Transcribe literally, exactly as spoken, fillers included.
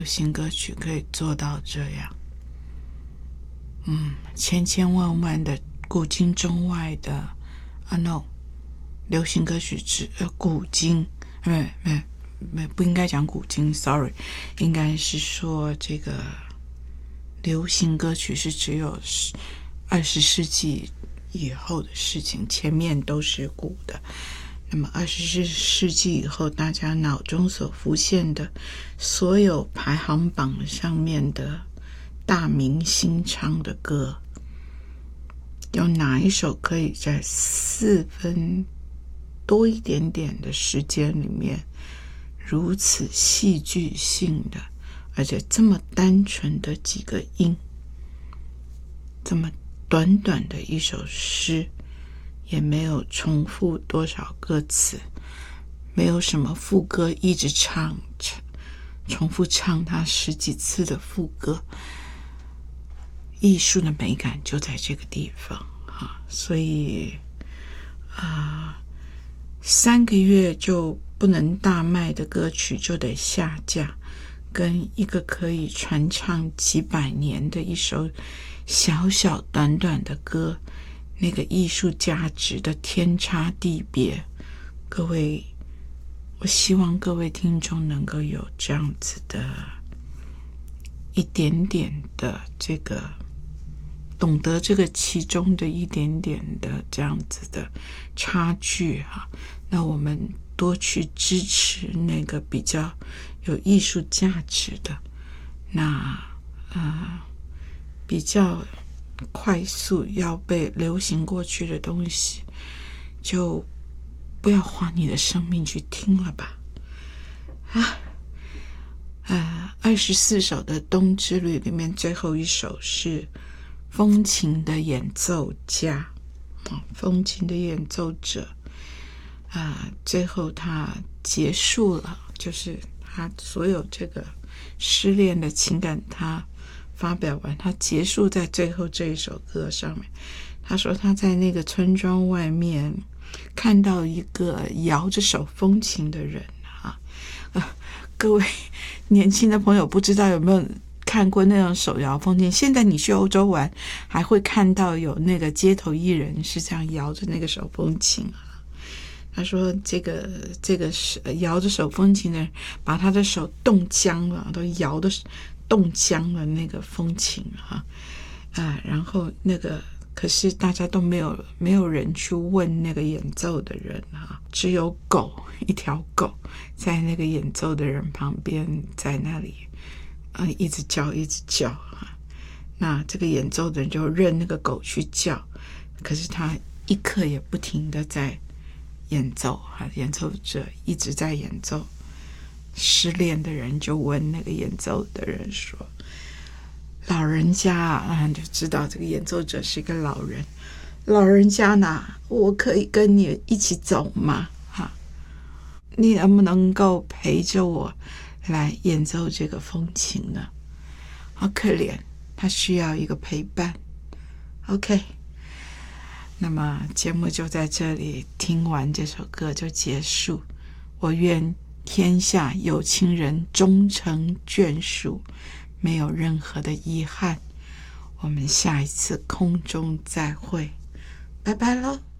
流行歌曲可以做到这样。嗯，千千万万的古今中外的啊 no， 流行歌曲只呃古今，没没没不应该讲古今 ，sorry， 应该是说这个流行歌曲是只有二十世纪以后的事情，前面都是古的。那么二十世纪以后，大家脑中所浮现的所有排行榜上面的大明星唱的歌，有哪一首可以在四分多一点点的时间里面如此戏剧性的，而且这么单纯的几个音，这么短短的一首诗，也没有重复多少歌词，没有什么副歌一直唱重复唱它十几次的副歌，艺术的美感就在这个地方啊！所以啊、呃，三个月就不能大卖的歌曲就得下架，跟一个可以传唱几百年的一首小小短短的歌，那个艺术价值的天差地别。各位，我希望各位听众能够有这样子的一点点的这个懂得这个其中的一点点的这样子的差距哈、啊，那我们多去支持那个比较有艺术价值的，那呃比较快速要被流行过去的东西，就不要花你的生命去听了吧。啊，呃，二十四首的《冬之旅》里面最后一首是风琴的演奏家，啊，风琴的演奏者，啊、呃，最后他结束了，就是他所有这个失恋的情感，他发表完，他结束在最后这一首歌上面。他说他在那个村庄外面看到一个摇着手风琴的人啊，呃，各位年轻的朋友不知道有没有看过那种手摇风琴？现在你去欧洲玩，还会看到有那个街头艺人是这样摇着那个手风琴啊。他说这个这个是摇着手风琴的人，把他的手冻僵了，都摇的冻僵了那个风琴哈啊，然后那个可是大家都没有没有人去问那个演奏的人哈，只有狗一条狗在那个演奏的人旁边，在那里呃一直叫一直叫哈。那这个演奏的人就任那个狗去叫，可是他一刻也不停的在演奏哈，演奏者一直在演奏。失恋的人就问那个演奏的人说：“老人家啊，就知道这个演奏者是一个老人。老人家呢，我可以跟你一起走吗？哈，你能不能够陪着我来演奏这个风琴呢？”好可怜，他需要一个陪伴。OK， 那么节目就在这里，听完这首歌就结束。我愿天下有情人终成眷属，没有任何的遗憾。我们下一次空中再会，拜拜喽。